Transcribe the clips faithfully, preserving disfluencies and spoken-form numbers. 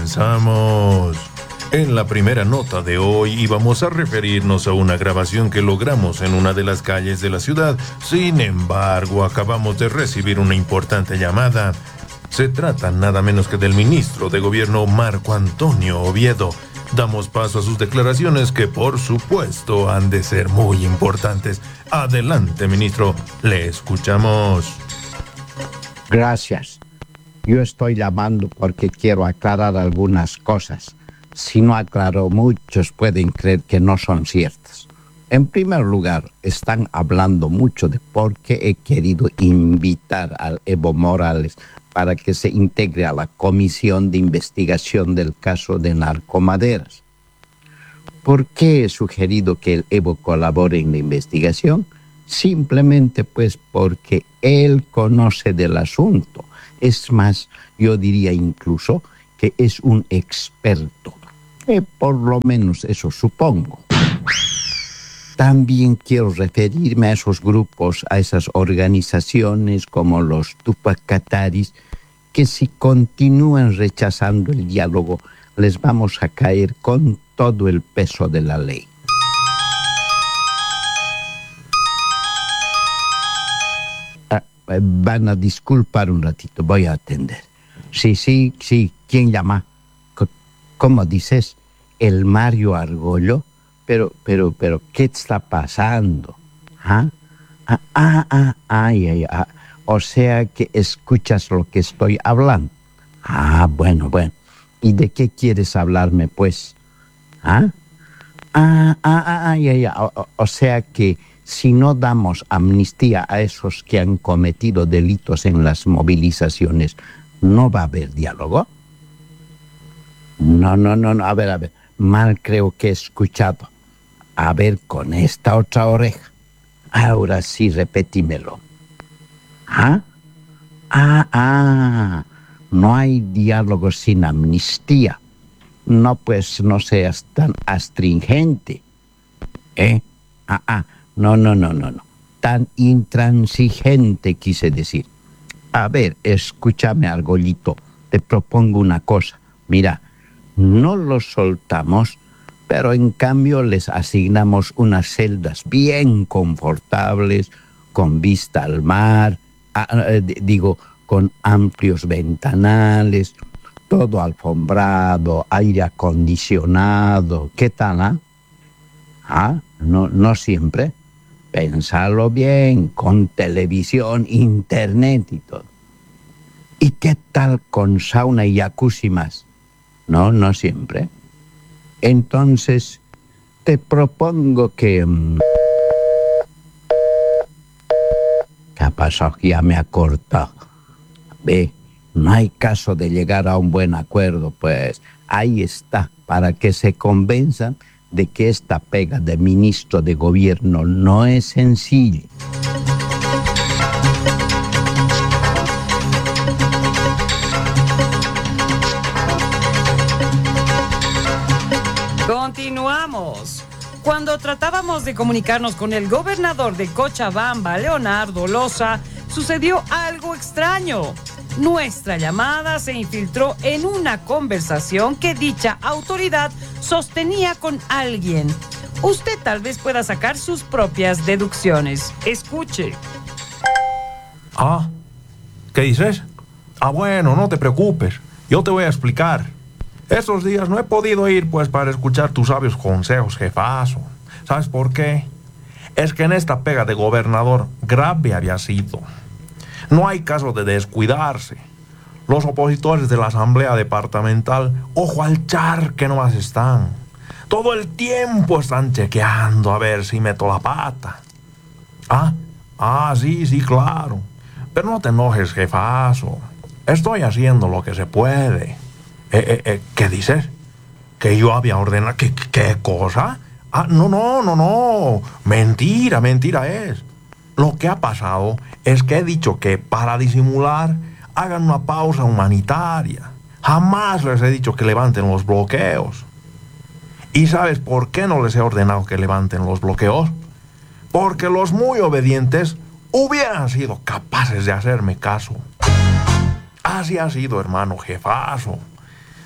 Comenzamos. En la primera nota de hoy íbamos a referirnos a una grabación que logramos en una de las calles de la ciudad. Sin embargo, acabamos de recibir una importante llamada. Se trata nada menos que del ministro de Gobierno Marco Antonio Oviedo. Damos paso a sus declaraciones que por supuesto han de ser muy importantes. Adelante, ministro, le escuchamos. Gracias. Yo estoy llamando porque quiero aclarar algunas cosas. Si no aclaro, muchos pueden creer que no son ciertas. En primer lugar, están hablando mucho de por qué he querido invitar al Evo Morales para que se integre a la comisión de investigación del caso de narcomaderas. ¿Por qué he sugerido que el Evo colabore en la investigación? Simplemente pues porque él conoce del asunto. Es más, yo diría incluso que es un experto. Eh, por lo menos eso supongo. También quiero referirme a esos grupos, a esas organizaciones como los Tupac Kataris, que si continúan rechazando el diálogo, les vamos a caer con todo el peso de la ley. Ah, van a disculpar un ratito, voy a atender. Sí, sí, sí, ¿quién llama? ¿Cómo dices? ¿El Mario Argollo? Pero, pero, pero, ¿qué está pasando? ¿Ah? Ah, ah, ah, ay, ay, ah. O sea que escuchas lo que estoy hablando. Ah, bueno, bueno. ¿Y de qué quieres hablarme, pues? ¿Ah? Ah, ah, ah, ay, ay, ah. O, o sea que si no damos amnistía a esos que han cometido delitos en las movilizaciones, ¿no va a haber diálogo? No, no, no, no, a ver, a ver, mal creo que he escuchado. A ver, con esta otra oreja. Ahora sí, repetímelo. ¿Ah? Ah, ah, no hay diálogo sin amnistía. No, pues no seas tan astringente. ¿Eh? Ah, ah, no, no, no, no, no. Tan intransigente quise decir. A ver, escúchame, Argollito, te propongo una cosa. Mira, no los soltamos, pero en cambio les asignamos unas celdas bien confortables, con vista al mar, a, eh, digo, con amplios ventanales, todo alfombrado, aire acondicionado. ¿Qué tal, ah? ¿Ah? No, no siempre. Pensarlo bien, con televisión, internet y todo. ¿Y qué tal con sauna y jacuzzi más? No, no siempre. Entonces, te propongo que... ¿Qué ha pasado? Ya me ha cortado. Ve, no hay caso de llegar a un buen acuerdo, pues ahí está, para que se convenzan de que esta pega de ministro de gobierno no es sencilla. Continuamos. Cuando tratábamos de comunicarnos con el gobernador de Cochabamba, Leonardo Loza, sucedió algo extraño. Nuestra llamada se infiltró en una conversación que dicha autoridad sostenía con alguien. Usted tal vez pueda sacar sus propias deducciones. Escuche. Ah, ¿qué dices? Ah, bueno, no te preocupes. Yo te voy a explicar. Estos días no he podido ir, pues, para escuchar tus sabios consejos, jefazo. ¿Sabes por qué? Es que en esta pega de gobernador grave había sido. No hay caso de descuidarse. Los opositores de la asamblea departamental, ojo al char que no más están. Todo el tiempo están chequeando a ver si meto la pata. Ah, ah, sí, sí, claro. Pero no te enojes, jefazo. Estoy haciendo lo que se puede. Eh, eh, eh, ¿Qué dices? ¿Que yo había ordenado? ¿Qué, qué cosa? Ah, no, no, no, no. Mentira, mentira es. Lo que ha pasado es que he dicho que para disimular hagan una pausa humanitaria. Jamás les he dicho que levanten los bloqueos. ¿Y sabes por qué no les he ordenado que levanten los bloqueos? Porque los muy obedientes hubieran sido capaces de hacerme caso. Así ha sido, hermano jefazo.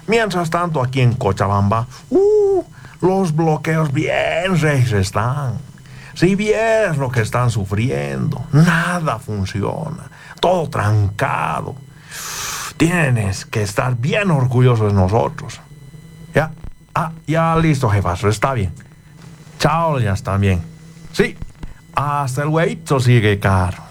Mientras tanto, aquí en Cochabamba, uh, los bloqueos bien reyes están. Si vieres lo que están sufriendo, nada funciona, todo trancado. Tienes que estar bien orgullosos de nosotros. Ya, ah, ya listo, jefazo, está bien. Chao, ya está bien. Sí, hasta el huevito sigue caro.